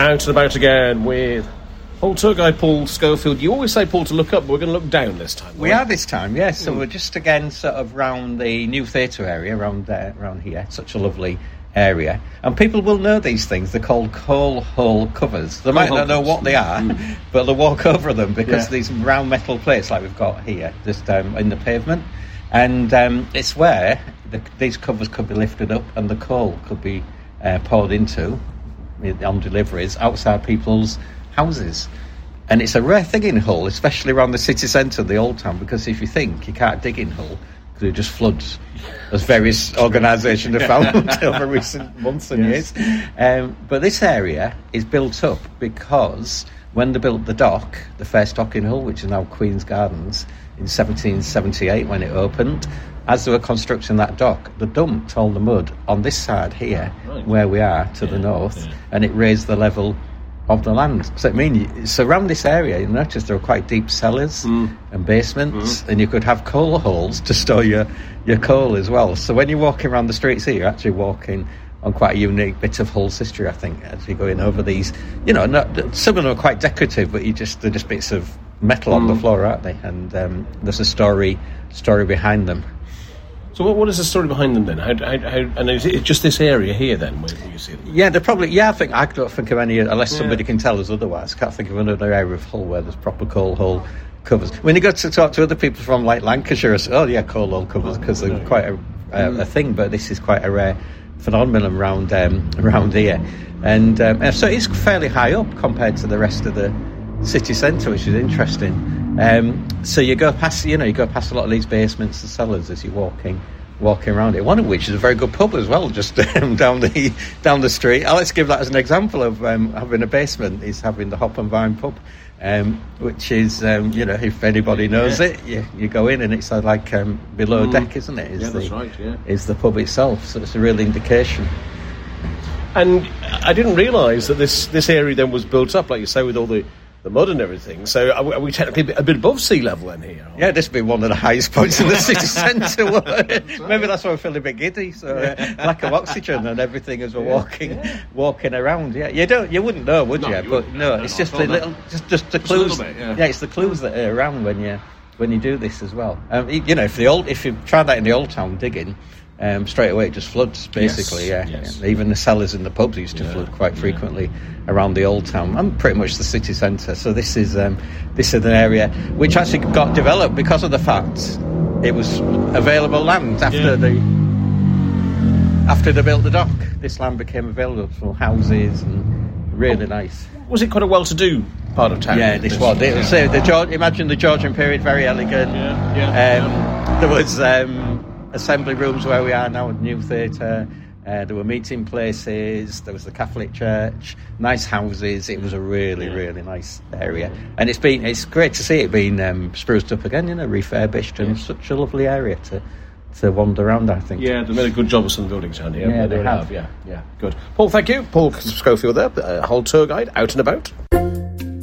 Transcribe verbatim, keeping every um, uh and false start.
out and about again with Hull tour guide Paul Schofield. You always say, Paul, to look up, but we're going to look down this time. We are this time, yes. So mm. we're just again sort of round the new theatre area, around there, around here. Such a lovely area. And people will know these things. They're called coal hole covers. They coal might not know what they are, mm. but they'll walk over them because yeah. these round metal plates like we've got here, just um, in the pavement. And um, it's where the, these covers could be lifted up and the coal could be uh, poured into on deliveries outside people's houses. And it's a rare thing in Hull, especially around the city centre, the old town, because if you think you can't dig in Hull because it just floods, as various organisations have found over recent months and yes. years. Um, but this area is built up because when they built the dock, the first dock in Hull, which is now Queen's Gardens, in seventeen seventy-eight when it opened, as they were constructing that dock, they dumped all the mud on this side here, right. where we are to yeah, the north, yeah. and it raised the level of the land. So I mean, so around this area, you notice there are quite deep cellars mm. and basements, mm. and you could have coal holes to store your, your coal as well. So when you're walking around the streets here, you're actually walking on quite a unique bit of Hull's history, I think, as you're going over these. You know, not, some of them are quite decorative, but you just they're just bits of metal mm. on the floor, aren't they? And um, there's a story story behind them. So what, what is the story behind them then? How, how, how, and is it just this area here then where, where you see them? Yeah, they're probably. Yeah, I think I don't think of any unless somebody yeah. can tell us otherwise. Can't think of another area of Hull where there's proper coal hole covers. When you go to talk to other people from like Lancashire, say, oh yeah, coal hole covers because they're quite a, a, a thing. But this is quite a rare phenomenon around um, around here, and um, so it's fairly high up compared to the rest of the city centre, which is interesting. Um, so you go past, you know, you go past a lot of these basements and cellars as you're walking, walking around it. One of which is a very good pub as well, just um, down the down the street. Uh, let's give that as an example of um, having a basement. Is having the Hop and Vine pub, um, which is, um, you know, if anybody knows yeah. it, you, you go in and it's like um, below mm. deck, isn't it? Is yeah, the, that's right. Yeah, is the pub itself. So it's a real indication. And I didn't realise that this this area then was built up, like you say, with all the. the mud and everything. So are we, are we technically a bit, a bit above sea level then here? Yeah, this would be one of the highest points in the city centre. Maybe that's why I feel a bit giddy. So uh, lack of oxygen and everything as we're yeah, walking, yeah. walking around. Yeah, you don't, you wouldn't know, would no, you? you but no, no, it's just the little, just just the just clues. Bit, yeah. yeah, it's the clues that are around when you when you do this as well. Um, you know, if the old, if you try that in the old town digging. Um, straight away it just floods basically. Yes, yeah. Yes. yeah even the cellars in the pubs used to yeah, flood quite frequently yeah. around the old town and pretty much the city centre. So this is um, this is an area which actually got developed because of the fact it was available land after yeah. the after they built the dock. This land became available for houses and really oh, nice. Was it quite a well-to-do part of town? Yeah, this, this was. It was uh, the George, imagine the Georgian period, very elegant. Yeah, yeah, um, yeah. There was. Um, assembly rooms where we are now, new theatre, uh, there were meeting places, there was the Catholic Church, nice houses. It was a really yeah. really nice area, and it's been it's great to see it being um, spruced up again, you know, refurbished, and yeah. such a lovely area to to wander around, I think. Yeah, they made a good job of some buildings around here. Yeah, they, they have. have yeah yeah good. Paul, thank you. Paul Schofield there, uh, Hull tour guide, out and about.